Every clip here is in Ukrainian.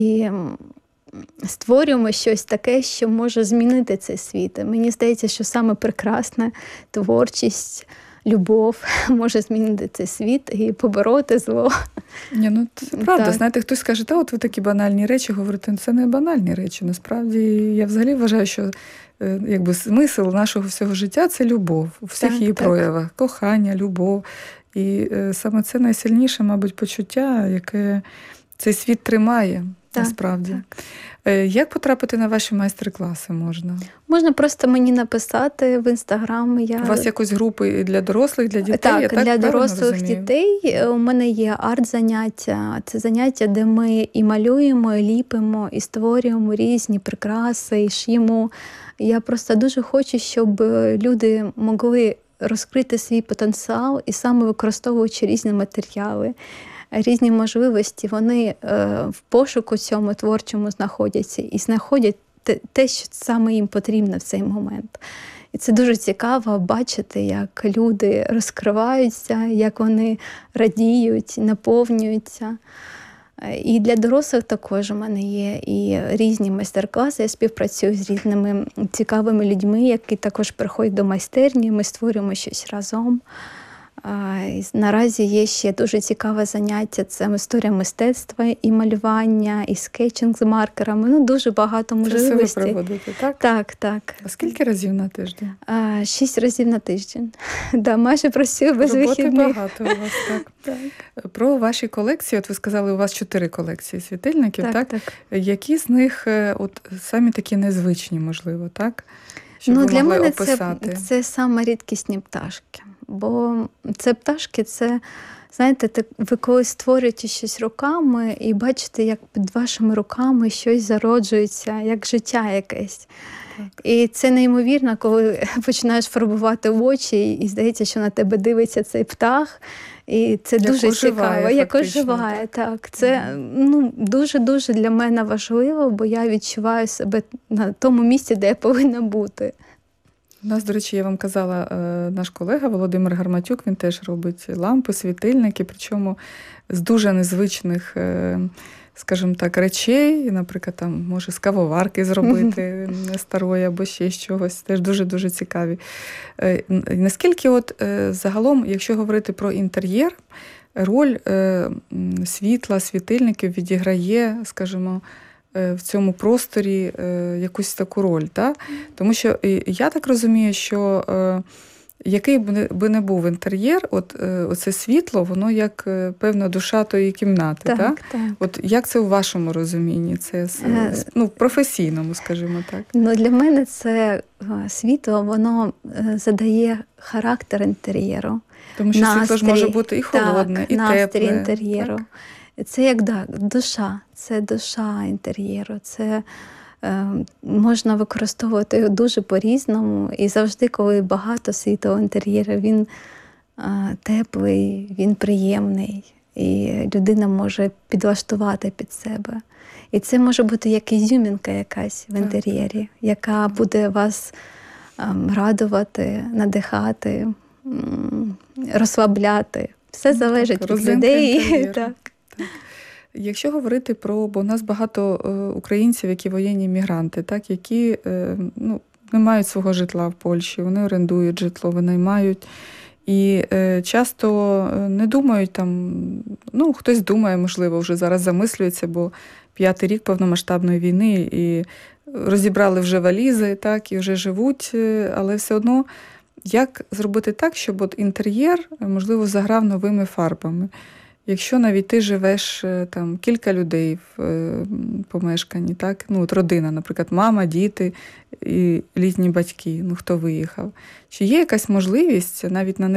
І створюємо щось таке, що може змінити цей світ. Мені здається, що саме прекрасна творчість, любов може змінити цей світ і побороти зло. Це правда. Знаєте, хтось скаже, от ви такі банальні речі говорите. Це не банальні речі. Насправді, я взагалі вважаю, що смисл нашого всього життя – це любов у всіх її проявах. Кохання, любов. І саме це найсильніше, мабуть, почуття, яке цей світ тримає. Насправді. Як потрапити на ваші майстер-класи можна? Можна просто мені написати в Інстаграм. У вас якось групи для дорослих, для дітей? Так, для дорослих дітей. У мене є арт-заняття. Це заняття, де ми і малюємо, і ліпимо, і створюємо різні прикраси, і шиємо. Я просто дуже хочу, щоб люди могли розкрити свій потенціал і саме використовуючи різні матеріали, різні можливості, вони в пошуку цьому творчому знаходяться і знаходять те, що саме їм потрібно в цей момент. І це дуже цікаво бачити, як люди розкриваються, як вони радіють, наповнюються. І для дорослих також у мене є і різні майстер-класи. Я співпрацюю з різними цікавими людьми, які також приходять до майстерні, ми створюємо щось разом. Наразі є ще дуже цікаве заняття, це історія мистецтва і малювання, і скетчинг з маркерами. Дуже багато можливостей. Це все ви проводите, так? Так. А скільки разів на тиждень? 6 разів на тиждень. Майже працюю без вихідних. Роботи багато у вас, так. Про ваші колекції, от ви сказали, у вас 4 колекції світильників, так? Які з них самі такі незвичні, можливо, так? Щоб ви для могли мене описати? це саме рідкісні пташки. Бо це пташки, знаєте, ви коли створюєте щось руками і бачите, як під вашими руками щось зароджується, як життя якесь. Так. І це неймовірно, коли починаєш фарбувати очі і здається, що на тебе дивиться цей птах. І це дуже цікаво, як оживає. Так. Це дуже-дуже для мене важливо, бо я відчуваю себе на тому місці, де я повинна бути. У нас, до речі, я вам казала, наш колега Володимир Гарматюк, він теж робить лампи, світильники, причому з дуже незвичних, скажімо так, речей, наприклад, там може з кавоварки зробити старої або ще з чогось, теж дуже-дуже цікаві. Наскільки загалом, якщо говорити про інтер'єр, роль світла, світильників відіграє, скажімо, в цьому просторі якусь таку роль. Так? Тому що я так розумію, що який би не був інтер'єр, оце світло, воно як певна душа тої кімнати. Так? Як це у вашому розумінні? Це в професійному, скажімо так. Для мене це світло, воно задає характер інтер'єру. Тому що світло ж може бути і холодне, і настрій тепле. Інтер'єру. Так? Це як душа, це душа інтер'єру, це можна використовувати його дуже по-різному. І завжди, коли багато світла в інтер'єрі, він теплий, він приємний, і людина може підлаштувати під себе. І це може бути як ізюмінка якась в інтер'єрі, яка буде вас радувати, надихати, розслабляти. Все залежить від людей. Так. Якщо говорити бо у нас багато українців, які воєнні мігранти, так, які не мають свого житла в Польщі, вони орендують житло, винаймають. І часто не думають хтось думає, можливо, вже зараз замислюється, бо 5-й рік повномасштабної війни, і розібрали вже валізи, так, і вже живуть, але все одно, як зробити так, щоб інтер'єр, можливо, заграв новими фарбами? Якщо навіть ти живеш, там, кілька людей в помешканні, так? Родина, наприклад, мама, діти і літні батьки, хто виїхав. Чи є якась можливість навіть в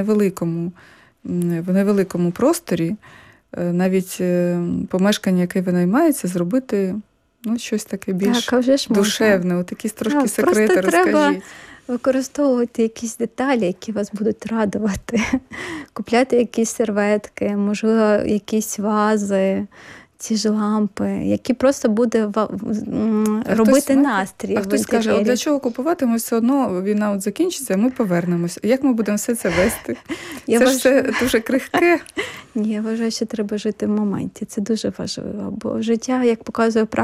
невеликому просторі, навіть помешкання, яке винаймається, зробити щось таке більш душевне? Якісь трошки секрети розкажіть. Використовувати якісь деталі, які вас будуть радувати. Купляти якісь серветки, можливо, якісь вази, ці ж лампи, які просто буде робити настрій. А хтось скаже, от для чого купувати, ми все одно війна от закінчиться, ми повернемось. Як ми будемо все це вести? Це ж все дуже крихке. Ні, я вважаю, що треба жити в моменті. Це дуже важливо, бо життя, як показує